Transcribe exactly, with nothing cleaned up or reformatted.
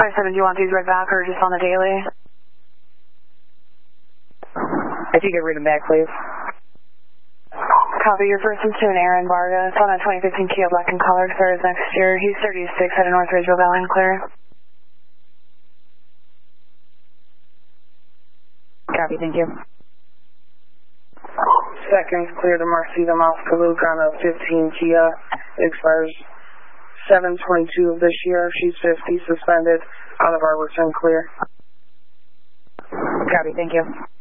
twenty-seven, do you want these read back or just on the daily? If you could read them back, please. Copy. Your first one's to an Aaron Vargas on a twenty fifteen Kia black and colored, expires next year. He's thirty-six, headed North Ridgeville, Valley and clear. Copy, thank you. Seconds clear to Marcita Moskaluk on a fifteen Kia, expires seven twenty-two of this year. She's fifty, suspended, out of our return clear. Copy, thank you.